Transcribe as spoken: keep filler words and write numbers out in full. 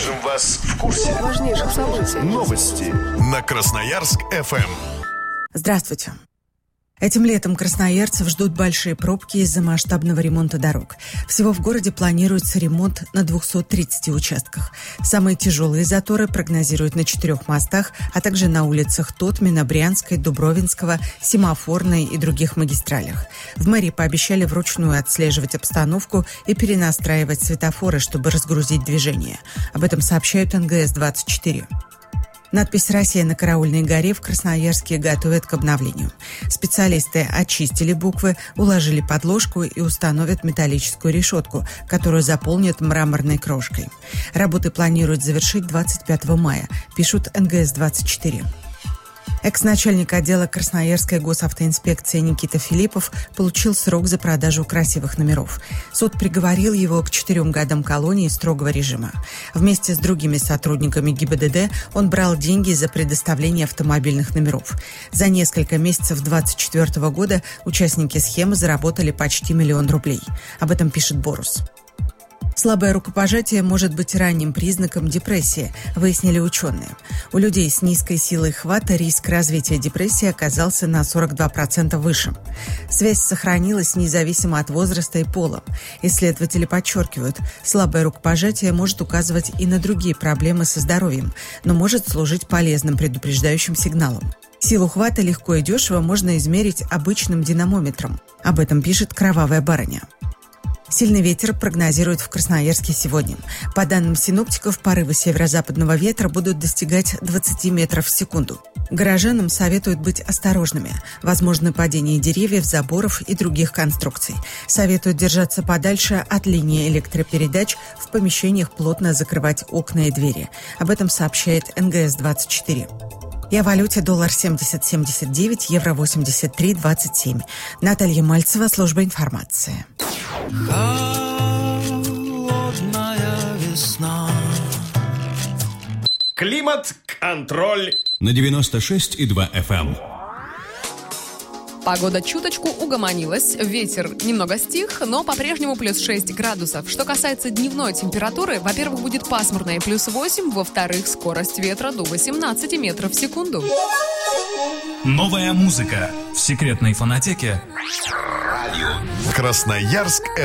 Держим вас в курсе важнейших событий. Новости на Красноярск-ФМ. Здравствуйте. Этим летом красноярцев ждут большие пробки из-за масштабного ремонта дорог. Всего в городе планируется ремонт на двухстах тридцати участках. Самые тяжелые заторы прогнозируют на четырех мостах, а также на улицах Тотмина, Брянской, Дубровинского, Семафорной и других магистралях. В мэрии пообещали вручную отслеживать обстановку и перенастраивать светофоры, чтобы разгрузить движение. Об этом сообщают эн гэ эс двадцать четыре. Надпись «Россия» на Караульной горе в Красноярске готовят к обновлению. Специалисты очистили буквы, уложили подложку и установят металлическую решетку, которую заполнят мраморной крошкой. Работы планируют завершить двадцать пятого мая, пишут эн гэ эс двадцать четыре. Экс-начальник отдела Красноярской госавтоинспекции Никита Филиппов получил срок за продажу красивых номеров. Суд приговорил его к четырем годам колонии строгого режима. Вместе с другими сотрудниками гэ и бэ дэ дэ он брал деньги за предоставление автомобильных номеров. За несколько месяцев две тысячи двадцать четвёртого года участники схемы заработали почти миллион рублей. Об этом пишет Борус. Слабое рукопожатие может быть ранним признаком депрессии, выяснили ученые. У людей с низкой силой хвата риск развития депрессии оказался на сорок два процента выше. Связь сохранилась независимо от возраста и пола. Исследователи подчеркивают, слабое рукопожатие может указывать и на другие проблемы со здоровьем, но может служить полезным предупреждающим сигналом. Силу хвата легко и дешево можно измерить обычным динамометром. Об этом пишет «Кровавая барыня». Сильный ветер прогнозируют в Красноярске сегодня. По данным синоптиков, порывы северо-западного ветра будут достигать двадцати метров в секунду. Горожанам советуют быть осторожными. Возможно падение деревьев, заборов и других конструкций. Советуют держаться подальше от линии электропередач, в помещениях плотно закрывать окна и двери. Об этом сообщает эн гэ эс двадцать четыре. И о валюте: доллар семьдесят семьдесят девять, евро восемьдесят три двадцать семь. Наталья Мальцева, служба информации. Холодная весна. Климат-контроль на девяносто шесть и два эф эм. Погода чуточку угомонилась, ветер немного стих, но по-прежнему плюс шесть градусов. Что касается дневной температуры, во-первых, будет пасмурно и плюс восемь, во-вторых, скорость ветра до восемнадцати метров в секунду. Новая музыка в секретной фонотеке Красноярск